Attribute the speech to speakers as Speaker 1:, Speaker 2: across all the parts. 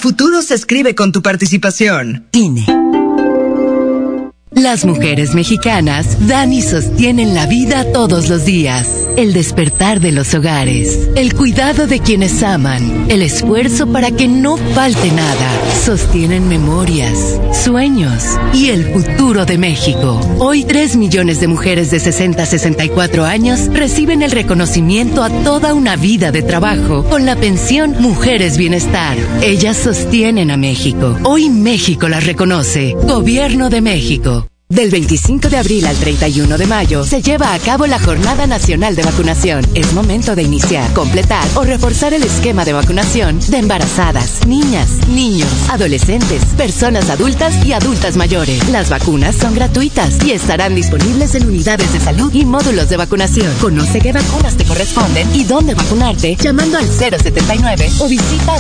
Speaker 1: futuro se escribe con tu participación.
Speaker 2: INE. Las mujeres mexicanas dan y sostienen la vida todos los días. El despertar de los hogares, el cuidado de quienes aman, el esfuerzo para que no falte nada. Sostienen memorias, sueños y el futuro de México. Hoy 3 millones de mujeres de 60 a 64 años reciben el reconocimiento a toda una vida de trabajo con la pensión Mujeres Bienestar. Ellas sostienen a México. Hoy México las reconoce. Gobierno de México. Del 25 de abril al 31 de mayo se lleva a cabo la Jornada Nacional de Vacunación. Es momento de iniciar, completar o reforzar el esquema de vacunación de embarazadas, niñas, niños, adolescentes, personas adultas y adultas mayores. Las vacunas son gratuitas y estarán disponibles en unidades de salud y módulos de vacunación. Conoce qué vacunas te corresponden y dónde vacunarte llamando al 079 o visita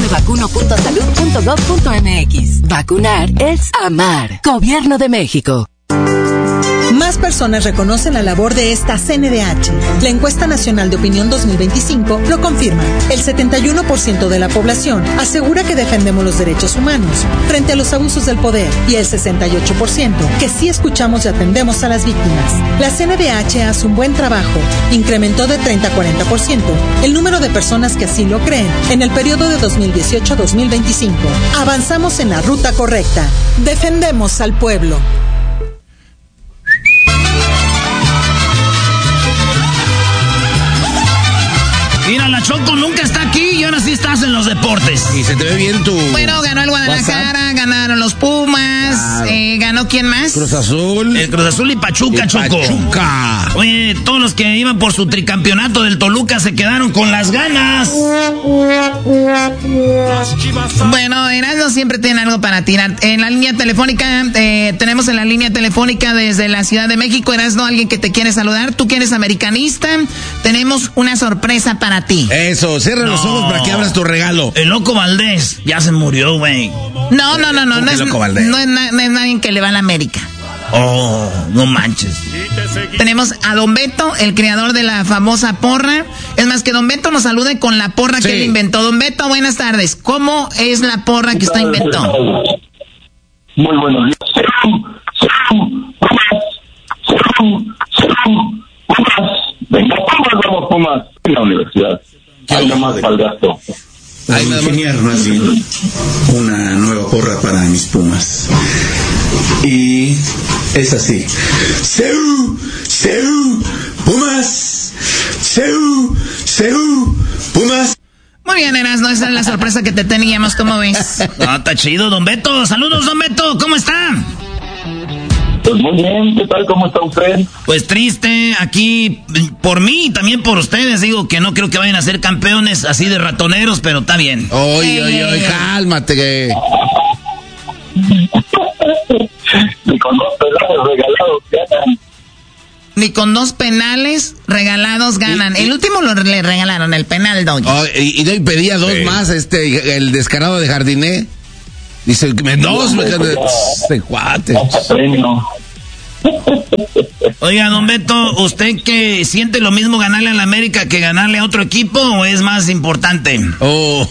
Speaker 2: dondemevacuno.salud.gov.mx. Vacunar es amar. Gobierno de México.
Speaker 3: Más personas reconocen la labor de esta CNDH. La encuesta nacional de opinión 2025 lo confirma. El 71% de la población asegura que defendemos los derechos humanos frente a los abusos del poder y el 68% que sí escuchamos y atendemos a las víctimas. La CNDH hace un buen trabajo. Incrementó de 30 a 40% el número de personas que así lo creen en el periodo de 2018 a 2025. Avanzamos en la ruta correcta. Defendemos al pueblo.
Speaker 4: Mira, la Choco nunca está aquí y ahora sí estás en los deportes.
Speaker 5: Y se te ve bien tu...
Speaker 6: Bueno, ganó el Guadalajara, WhatsApp. Ganaron los Pumas, claro. ¿Ganó quién más?
Speaker 5: Cruz Azul.
Speaker 4: El Cruz Azul y Pachuca, Choco.
Speaker 5: Pachuca.
Speaker 4: Oye, todos los que iban por su tricampeonato del Toluca se quedaron con las ganas.
Speaker 6: Bueno, Erasmo siempre tiene algo para tirar. En la línea telefónica, tenemos en la línea telefónica desde la Ciudad de México, Erasmo, alguien que te quiere saludar. Tú que eres americanista, tenemos una sorpresa para ti.
Speaker 5: Eso, cierra los ojos para que abras tu regalo.
Speaker 4: El Loco Valdés ya se murió, güey.
Speaker 6: No es nadie que le va a la América.
Speaker 4: Oh, no manches.
Speaker 6: Tenemos a Don Beto, el creador de la famosa porra. Es más, que Don Beto nos salude con la porra que él inventó. Don Beto, buenas tardes. ¿Cómo es la porra que usted inventó?
Speaker 7: Muy buenos días. Venga, vamos, Pumas, en la universidad. Hay nada más para el gasto.
Speaker 8: Hay ingeniar más bien una nueva porra para mis Pumas. Y es así. ¡Seu! ¡Seu! ¡Pumas! ¡Seu! ¡Seu! ¡Pumas!
Speaker 6: Muy bien, Erasmo, esa es la sorpresa que te teníamos, ¿cómo ves?
Speaker 4: Ah, está chido, Don Beto. Saludos, Don Beto, ¿cómo está?
Speaker 7: Pues muy bien, ¿qué tal? ¿Cómo está usted?
Speaker 4: Pues triste, aquí por mí y también por ustedes. Digo que no creo que vayan a ser campeones así de ratoneros, pero está bien.
Speaker 5: Oye, cálmate.
Speaker 7: Ni con 2 penales regalados ganan.
Speaker 6: Ni con 2 penales regalados ganan. El último le regalaron, el penal, Doggy.
Speaker 5: Oh, y pedía 2 más, el descarado de Jardiné. Dice, este cuate.
Speaker 4: Oiga, Don Beto, ¿usted que siente lo mismo ganarle a la América que ganarle a otro equipo o es más importante?
Speaker 5: Oh.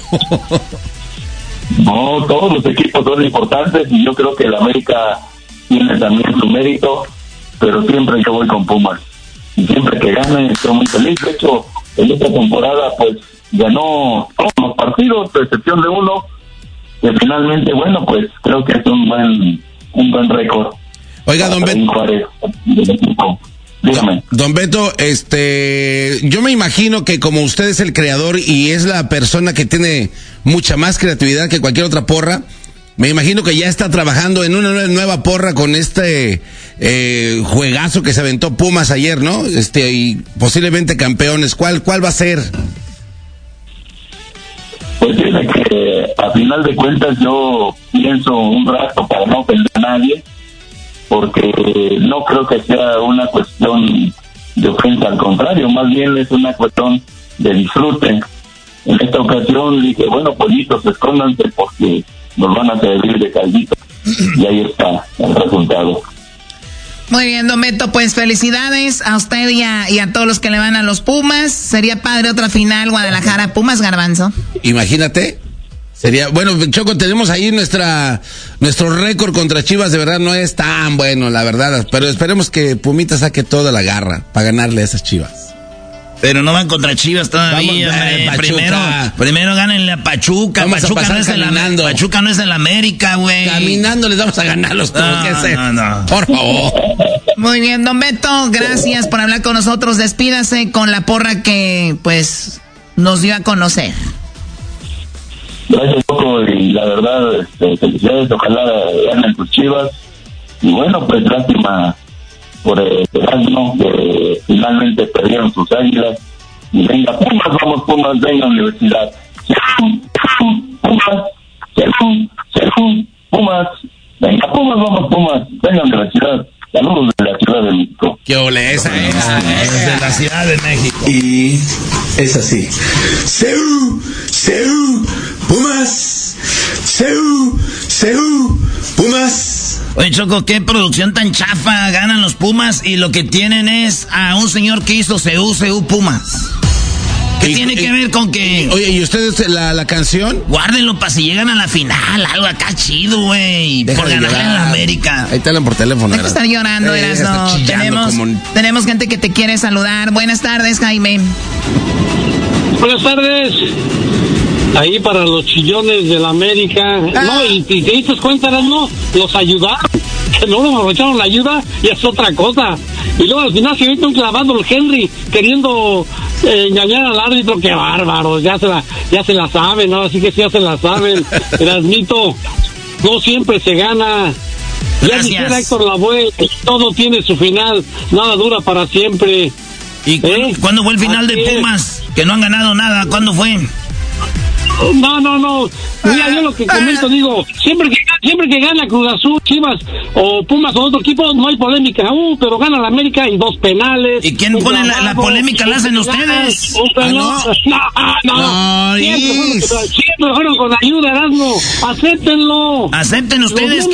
Speaker 7: No, todos los equipos son importantes y yo creo que la América tiene también su mérito, pero siempre yo voy con Pumas. Y siempre que gane estoy muy feliz. De hecho, en esta temporada pues ganó todos los partidos, a excepción de uno, que finalmente, bueno, pues creo que es un buen récord.
Speaker 5: Oiga, Don Beto.
Speaker 7: Dígame.
Speaker 5: Don Beto, yo me imagino que como usted es el creador y es la persona que tiene mucha más creatividad que cualquier otra porra, me imagino que ya está trabajando en una nueva porra con juegazo que se aventó Pumas ayer, ¿no? Y posiblemente campeones. ¿Cuál va a ser?
Speaker 7: Pues tiene que, a final de cuentas, yo pienso un rato para no ofender a nadie, porque no creo que sea una cuestión de ofensa, al contrario, más bien es una cuestión de disfrute. En esta ocasión dije, bueno, pollitos, escóndanse porque nos van a servir de caldito. Y ahí está el resultado.
Speaker 6: Muy bien, Don Beto, pues felicidades a usted y a todos los que le van a los Pumas. Sería padre otra final Guadalajara-Pumas, Garbanzo.
Speaker 5: Imagínate. Sería, bueno, Choco, tenemos ahí nuestro récord contra Chivas, de verdad no es tan bueno, la verdad, pero esperemos que Pumita saque toda la garra para ganarle a esas Chivas.
Speaker 4: Pero no van contra Chivas todavía. Primero gánenle a Pachuca.
Speaker 5: Vamos
Speaker 4: Pachuca
Speaker 5: a pasar caminando.
Speaker 4: Pachuca no es el América, güey.
Speaker 5: Caminando les vamos a ganarlos como que sea.
Speaker 4: No.
Speaker 5: Por favor.
Speaker 6: Muy bien, don Beto, gracias por hablar con nosotros. Despídase con la porra que, pues, nos dio a conocer.
Speaker 7: Gracias, Choco, y la verdad, felicidades, ojalá ganen tus Chivas. Y bueno, pues lástima por el Erasmo, que finalmente perdieron sus Águilas. Y venga, Pumas, vamos Pumas, venga Universidad. Pumas, venga Pumas, vamos Pumas, venga Universidad. Saludos de la Ciudad de México.
Speaker 5: ¡Qué ole esa es!
Speaker 4: De la Ciudad de México.
Speaker 8: Y es así. ¡Seu! ¡Pumas! ¡Seu! ¡Pumas!
Speaker 4: Oye, Choco, qué producción tan chafa. Ganan los Pumas y lo que tienen es a un señor que hizo CU Pumas. ¿Qué tiene que ver con que...?
Speaker 5: Oye, ¿y ustedes la canción?
Speaker 4: Guárdenlo para si llegan a la final, algo acá chido, güey. Por ganar en la América.
Speaker 5: Ahí te hablan por teléfono.
Speaker 6: Hay que estar llorando, Erasno. Tenemos gente que te quiere saludar. Buenas tardes, Jaime.
Speaker 9: Buenas tardes. Ahí para los chillones de la América. No, y te diste cuenta, ¿no? Los ayudaron. Que no nos aprovecharon la ayuda y es otra cosa. Y luego al final se mete un clavado el Henry queriendo engañar al árbitro. ¡Qué bárbaro! Ya se la saben, ¿no? Así que sí, ya se la saben. Erasmito, no siempre se gana. Ya dijera Héctor Lavoe, todo tiene su final, nada dura para siempre.
Speaker 4: ¿Y cuándo fue el final de Pumas? Que no han ganado nada, ¿cuándo fue?
Speaker 9: No. Mira, yo lo que comento, digo, siempre que gana Cruz Azul, Chivas o Pumas o otro equipo, no hay polémica. Pero gana la América y 2 penales.
Speaker 4: ¿Y quién pone la polémica? ¿La hacen ustedes?
Speaker 9: No. Siempre fueron con ayuda, Erasmo. Acéptenlo.
Speaker 4: Acepten ustedes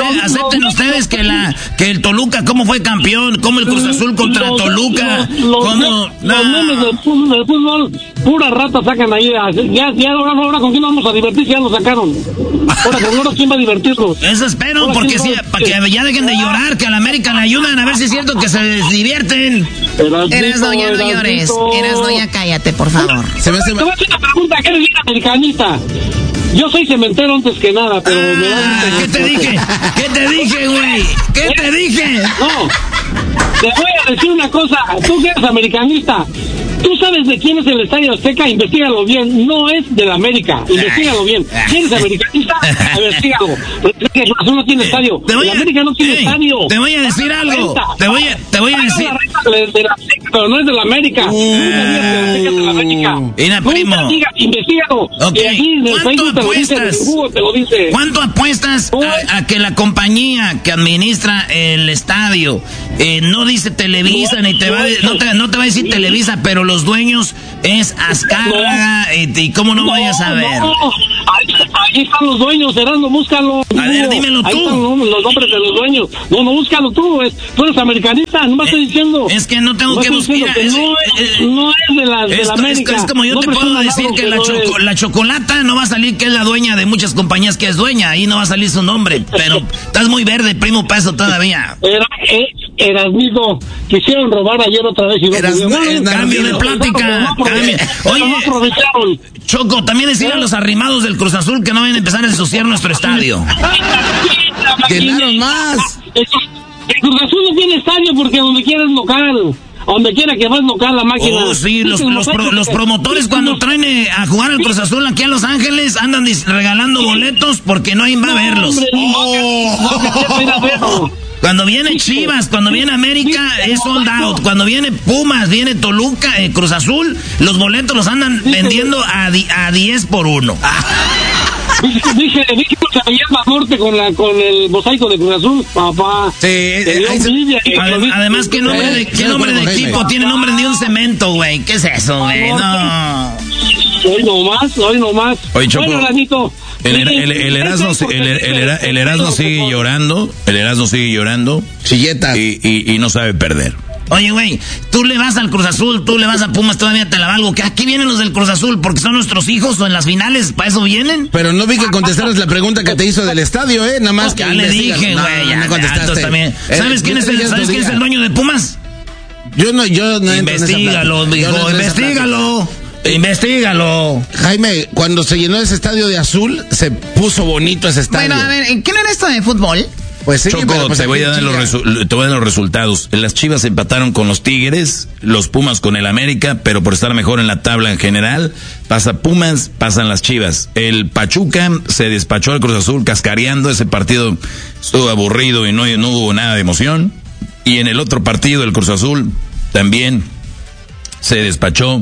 Speaker 4: que el Toluca, ¿cómo fue campeón? ¿Cómo el Cruz Azul contra Toluca?
Speaker 9: Los memes del fútbol, pura rata sacan ahí. Ahora con quién vamos a divertir, ya lo sacaron. Ahora quién va a divertirlos.
Speaker 4: Eso espero, porque para que ya dejen de llorar, que a la América le ayudan, a ver si es cierto que se divierten.
Speaker 6: Erasno, ya no llores. Erasno, ya cállate, por favor.
Speaker 9: Te voy a hacer una pregunta, ¿qué le dice americanista? Yo soy cementero antes que nada, pero me da...
Speaker 4: ¿Qué te dije, güey? ¿Qué te dije?
Speaker 9: No, te voy a decir una cosa, tú que eres americanista, tú sabes de quién es el Estadio Azteca, investígalo bien, no es de la América, investígalo bien. ¿Quién es americanista? Investígalo. El Azul no tiene estadio, la América no tiene estadio.
Speaker 4: Te voy a decir algo, te voy a decir...
Speaker 9: Pero no es de la América.
Speaker 4: Mira, primo.
Speaker 9: Investígalo.
Speaker 4: Okay. ¿Cuánto apuestas a que la compañía que administra el estadio no dice Televisa, no te va a decir Televisa, pero los dueños es Azcárraga, y cómo no vayas a ver?
Speaker 9: Ahí están los dueños, Erasmo, búscalo.
Speaker 4: A ver, dímelo tú.
Speaker 9: Ahí están los nombres de los dueños. No, búscalo tú, tú eres americanista, no me estoy diciendo.
Speaker 4: Es que no tengo que buscar.
Speaker 9: No es de la América.
Speaker 4: Es como yo te puedo decir que la Chocolata no va a salir, que es la dueña de muchas compañías que es dueña, ahí no va a salir su nombre, pero estás muy verde, primo peso todavía.
Speaker 9: Erasmito, quisieron robar ayer otra vez y no
Speaker 4: cambio de plática. Oye, Choco, también decir a los arrimados del Cruz Azul que no vayan a empezar a ensuciar nuestro estadio.
Speaker 5: Llenaron más.
Speaker 9: El Cruz Azul no tiene estadio porque donde quiera es local. Donde quiera que vas local la máquina.
Speaker 4: Oh, sí, los promotores cuando traen a jugar al Cruz Azul aquí a Los Ángeles andan regalando boletos porque no hay va a verlos. Cuando viene Chivas, cuando viene América, es sold out. Cuando viene Pumas, viene Toluca, Cruz Azul, los boletos los andan vendiendo a 10 por 1.
Speaker 9: Dije que se veía más norte con el mosaico de Cruz Azul, papá.
Speaker 5: Sí,
Speaker 4: además, ¿qué nombre de equipo tiene nombre de un cemento, güey? ¿Qué es eso, güey? No.
Speaker 9: Hoy nomás.
Speaker 5: Oye, Choco,
Speaker 9: bueno, Ranito,
Speaker 5: el Erasmo sigue llorando. El Erasmo sigue llorando. Chilletas. Y no sabe perder.
Speaker 4: Oye, güey, tú le vas al Cruz Azul, tú le vas a Pumas, todavía te la valgo. Que aquí vienen los del Cruz Azul porque son nuestros hijos o en las finales, ¿para eso vienen?
Speaker 5: Pero no vi que contestaras la pregunta que te hizo del estadio, Nada más que
Speaker 4: ya le dije, güey, ya contestaste. También. ¿Sabes quién es el dueño de Pumas?
Speaker 5: Yo no
Speaker 4: Investígalo, mijo, investígalo.
Speaker 5: Jaime, cuando se llenó ese estadio de azul, se puso bonito ese estadio.
Speaker 6: Bueno, a ver, ¿qué no era esto de fútbol?
Speaker 5: Pues sí,
Speaker 4: Choco, te voy a dar los resultados. Las Chivas empataron con los Tigres, los Pumas con el América, pero por estar mejor en la tabla en general, pasa Pumas, pasan las Chivas. El Pachuca se despachó al Cruz Azul cascareando, ese partido estuvo aburrido y no hubo nada de emoción. Y en el otro partido, el Cruz Azul también se despachó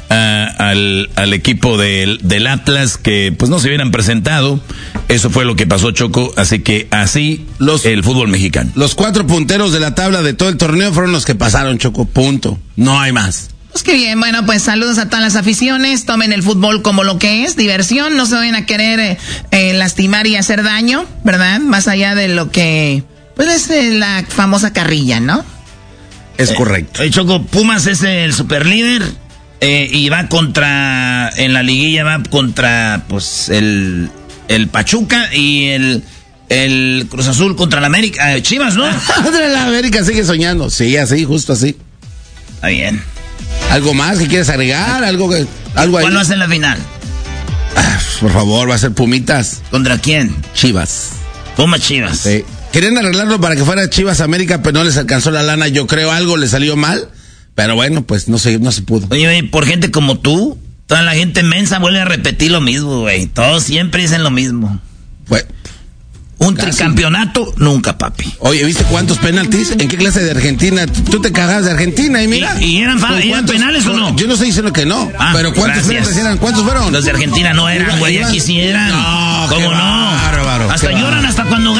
Speaker 4: al equipo del Atlas, que pues no se hubieran presentado. Eso fue lo que pasó, Choco. Así que así el fútbol mexicano.
Speaker 5: Los 4 punteros de la tabla de todo el torneo fueron los que pasaron, Choco. Punto. No hay más.
Speaker 6: Pues qué bien. Bueno, pues saludos a todas las aficiones. Tomen el fútbol como lo que es, diversión. No se vayan a querer lastimar y hacer daño, ¿verdad? Más allá de lo que pues es la famosa carrilla, ¿no?
Speaker 5: Es correcto.
Speaker 4: Choco, Pumas es el superlíder. Y va en la liguilla va contra, pues, el Pachuca y el Cruz Azul contra el América. Chivas, ¿no?
Speaker 5: La América sigue soñando. Sí, así, justo así.
Speaker 4: Está bien.
Speaker 5: ¿Algo más que quieres agregar? ¿Algo ahí?
Speaker 4: ¿Cuál va a ser la final?
Speaker 5: Por favor, va a ser Pumitas.
Speaker 4: ¿Contra quién?
Speaker 5: Chivas.
Speaker 4: Pumas Chivas.
Speaker 5: Sí. Querían arreglarlo para que fuera Chivas América, pero no les alcanzó la lana. Yo creo algo le salió mal. Pero bueno, pues no se pudo.
Speaker 4: Oye, por gente como tú, toda la gente mensa vuelve a repetir lo mismo, güey. Todos siempre dicen lo mismo.
Speaker 5: Pues,
Speaker 4: un tricampeonato, nunca, papi.
Speaker 5: Oye, ¿viste cuántos penaltis? ¿En qué clase de Argentina? Tú te cagas de Argentina y mira.
Speaker 4: ¿Y eran penales o no?
Speaker 5: Yo no estoy diciendo que no. Pero ¿cuántos penaltis eran? ¿Cuántos fueron?
Speaker 4: Los de Argentina no eran, güey. Aquí sí eran.
Speaker 5: No,
Speaker 4: ¿cómo no?
Speaker 5: Bárbaro,
Speaker 4: hasta lloran hasta cuando